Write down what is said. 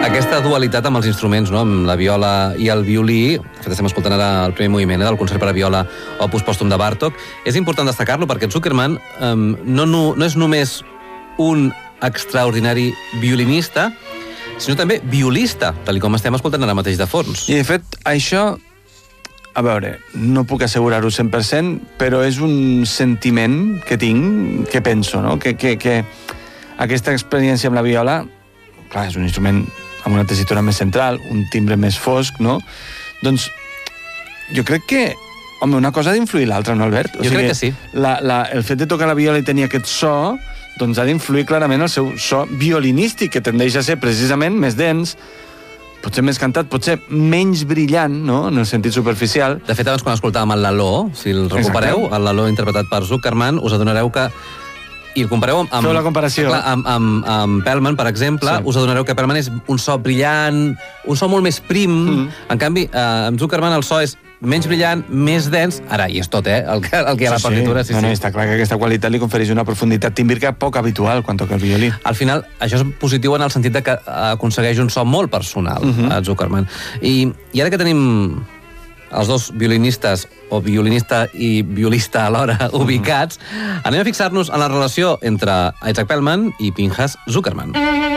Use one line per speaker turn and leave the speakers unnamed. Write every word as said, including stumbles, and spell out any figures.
Aquesta dualitat amb els instruments, no? Amb la viola i el violí, de fet estem escoltant ara el primer moviment eh, del concert per a viola Opus Pòstum de Bartók, és important destacar-lo perquè Zuckerman um, no, no, no és només un extraordinari violinista, sinó també violista, tal com estem escoltant ara mateix de fons.
I de fet, això, a veure, no puc assegurar-ho cent per cent, però és un sentiment que tinc, que penso, no? Que, que, que aquesta experiència amb la viola, clar, és un instrument amb una tessitura més central, un timbre més fosc, no? Doncs jo crec que, home, una cosa ha d'influir l'altra, no, Albert?
O jo sigui, crec que sí.
La, la, el fet de tocar la viola i tenir aquest so, doncs ha d'influir clarament el seu so violinístic, que tendeix a ser precisament més dens, potser més cantat, potser menys brillant, no?, en el sentit superficial.
De fet, abans quan escoltàvem el Laló, si el recupereu, Exacte. el Laló interpretat per Zuckerman, us adonareu que i el compareu amb...
Feu la comparació.
Clar, amb, amb, amb Perlman, per exemple, sí. us adonareu que Perlman és un so brillant, un so molt més prim. Mm. En canvi, eh, amb Zuckerman el so és menys brillant, més dens. Ara, i és tot, eh? El que, el que hi ha a la partitura. Sí,
no,
sí.
no, està clar que aquesta qualitat li confereix una profunditat tímbrica poc habitual quan toca el violí.
Al final, això és positiu en el sentit de que aconsegueix un so molt personal, uh -huh. a Zuckerman. I, I ara que tenim els dos violinistes, o violinista i violista alhora, ubicats, anem a fixar-nos en la relació entre Isaac Perlman i Pinchas Zuckerman.